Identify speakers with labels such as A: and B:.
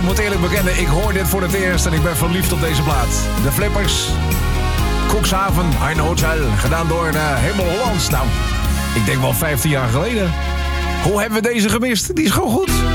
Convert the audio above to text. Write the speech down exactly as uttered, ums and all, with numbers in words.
A: moet eerlijk bekennen, ik hoor dit voor het eerst en ik ben verliefd op deze plaat. De Flippers, Cuxhaven, Ein Hotel, gedaan door uh, Hemel Hollands. Nou, ik denk wel vijftien jaar geleden. Hoe hebben we deze gemist? Die is gewoon goed.